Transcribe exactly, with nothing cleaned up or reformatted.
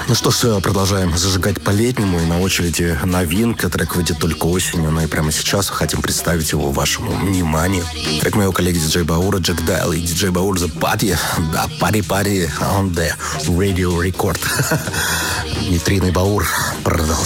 Ну что ж, продолжаем зажигать по-летнему. И на очереди новинка. Трек выйдет только осенью, но и прямо сейчас хотим представить его вашему вниманию. Трек моего коллеги диджей Баура, Джек Дайл и диджей Баур The Party. Да, пари-пари on the Radio Record. Нейтриный Баур продолжает.